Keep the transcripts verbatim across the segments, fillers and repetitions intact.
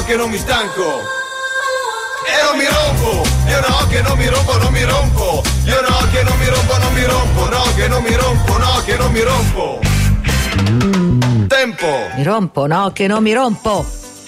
no che non mi stanco. E non mi rompo, io no che non mi rompo, non mi rompo. Io no che non mi rompo, non mi rompo. No che non mi rompo, no che non mi rompo. Tempo. Mi rompo, no che non mi rompo.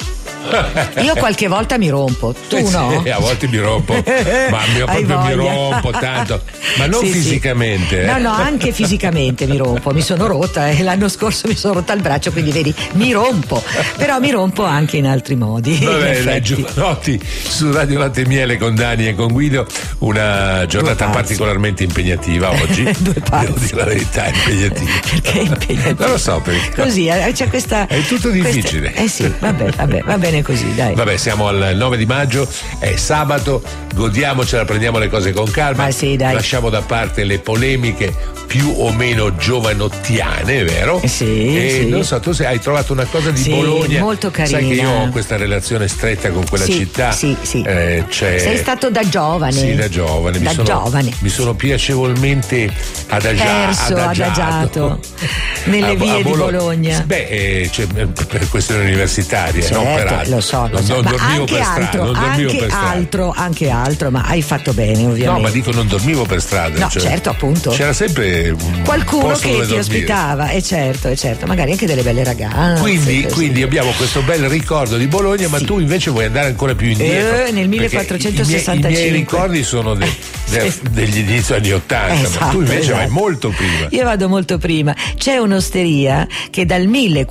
Io qualche volta mi rompo, tu eh no? Sì, a volte mi rompo, ma mio proprio mi rompo tanto, ma non sì, fisicamente. Sì. Eh. No, no, anche fisicamente mi rompo, mi sono rotta e eh, l'anno scorso mi sono rotta il braccio, quindi vedi, mi rompo, però mi rompo anche in altri modi. Vabbè, la Giovanotti su Radio Latte e Miele con Dani e con Guido, una giornata particolarmente impegnativa oggi. Due pazzi. Devo dire la verità, impegnativa. Perché è impegnativa? Non lo so perché. Così, c'è questa. È tutto difficile. Questa, eh sì, vabbè, vabbè, va bene così, dai. Vabbè, siamo al nove di maggio, è sabato, godiamocela, prendiamo le cose con calma. Ma sì, dai. Lasciamo da parte le polemiche più o meno giovanottiane, vero? Sì. E sì. non so, tu hai trovato una cosa di sì, Bologna. Molto carina. Sai che io ho questa relazione stretta con quella sì, città. Sì, sì. Eh, c'è... Sei stato da giovane. Sì, da giovane. Da mi sono, giovane. Mi sono piacevolmente adagia- Perso, adagiato. adagiato nelle a, vie a di Bologna. Beh, eh, cioè, per questioni universitarie, certo, non per altro. Lo so, lo non, so. non Ma dormivo anche per strada. altro, Non dormivo anche per strada. altro, anche altro, ma hai fatto bene, ovviamente. No, ma dico non dormivo per strada. No, cioè, certo, appunto. C'era sempre un qualcuno posto che dove ti dormire. ospitava, e certo, e certo, magari anche delle belle ragazze. Quindi, quindi abbiamo questo bel ricordo di Bologna, ma sì. tu invece vuoi andare ancora più indietro. Eh, nel millequattrocentosessantacinque. I miei, i miei ricordi sono de, de, sì. degli inizi anni ottanta, esatto, ma tu invece esatto. vai molto prima. Io vado molto prima. C'è un'osteria che dal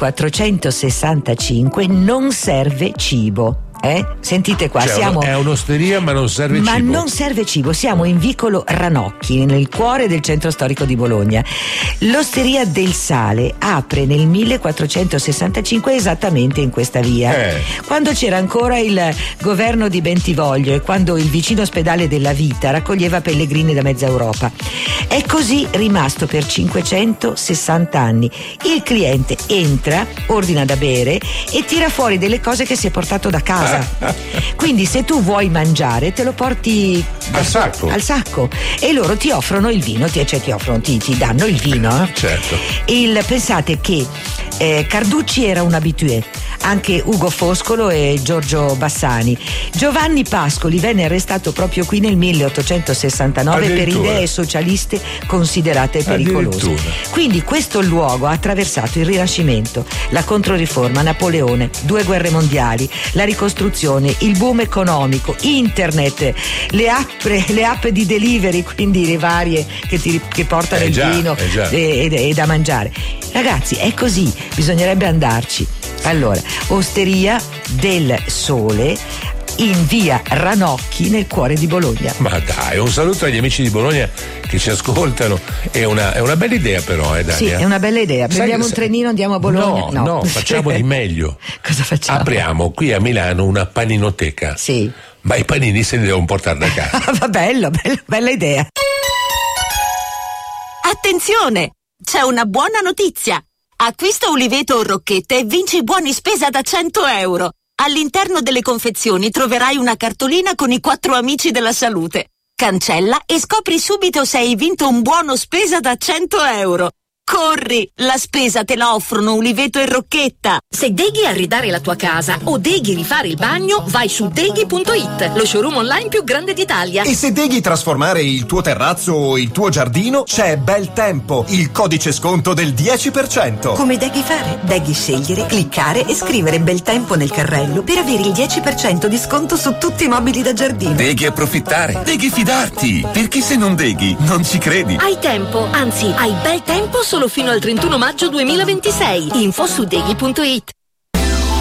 millequattrocentosessantacinque non serve cibo. Eh? Sentite qua, cioè, siamo. È un'osteria, ma non serve ma cibo. Ma non serve cibo, siamo in vicolo Ranocchi, nel cuore del centro storico di Bologna. L'Osteria del Sale apre nel millequattrocentosessantacinque esattamente in questa via. Eh. Quando c'era ancora il governo di Bentivoglio e quando il vicino ospedale della Vita raccoglieva pellegrini da mezza Europa. È così rimasto per cinquecentosessanta anni. Il cliente entra, ordina da bere e tira fuori delle cose che si è portato da casa. Quindi se tu vuoi mangiare te lo porti al sacco, al sacco e loro ti offrono il vino, ti, cioè ti offrono, ti, ti danno il vino. Certo. Il, pensate che eh, Carducci era un habitué, anche Ugo Foscolo e Giorgio Bassani. Giovanni Pascoli venne arrestato proprio qui nel milleottocentosessantanove per idee socialiste considerate pericolose. Quindi questo luogo ha attraversato il Rinascimento, la Controriforma, Napoleone, due guerre mondiali, la ricostruzione, il boom economico, internet, le app, le app di delivery, quindi le varie che ti che portano eh il già, vino eh e, e, e da mangiare. Ragazzi, è così, bisognerebbe andarci. Allora, Osteria del Sole in via Ranocchi nel cuore di Bologna. Ma dai, un saluto agli amici di Bologna che ci ascoltano. È una, è una bella idea, però, eh, Dalia? Sì, è una bella idea. Prendiamo Sai, un trenino, andiamo a Bologna? No, no, no facciamo di meglio. Cosa facciamo? Apriamo qui a Milano una paninoteca. Sì. Ma i panini se li devono portare da casa. Va bello, bello, bella idea. Attenzione! C'è una buona notizia! Acquista uliveto o rocchette e vinci buoni spesa da cento euro. All'interno delle confezioni troverai una cartolina con i quattro amici della salute. Cancella e scopri subito se hai vinto un buono spesa da cento euro. Corri! La spesa te la offrono Uliveto e Rocchetta. Se deghi arredare la tua casa o deghi rifare il bagno, vai su deghi punto it, lo showroom online più grande d'Italia. E se deghi trasformare il tuo terrazzo o il tuo giardino, c'è Bel Tempo, il codice sconto del dieci per cento. Come deghi fare? Deghi scegliere, cliccare e scrivere Bel Tempo nel carrello per avere il dieci per cento di sconto su tutti i mobili da giardino. Deghi approfittare, deghi fidarti, perché se non deghi non ci credi. Hai tempo, anzi hai bel tempo solo fino al trentuno maggio duemilaventisei. Info su deghi punto it.